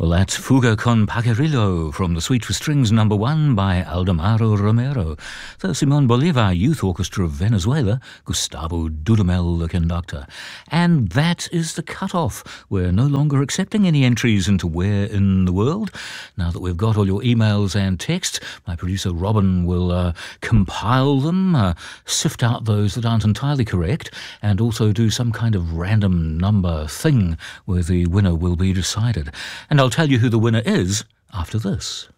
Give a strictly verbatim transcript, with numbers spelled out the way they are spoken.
Well, that's Fuga con Pajarillo from the Suite for Strings number one by Aldemaro Romero. The Simon Bolivar Youth Orchestra of Venezuela, Gustavo Dudamel the conductor. And that is the cut-off. We're no longer accepting any entries into Where in the World. Now that we've got all your emails and texts, my producer Robin will uh, compile them, uh, sift out those that aren't entirely correct, and also do some kind of random number thing where the winner will be decided. And I'll tell you who the winner is after this.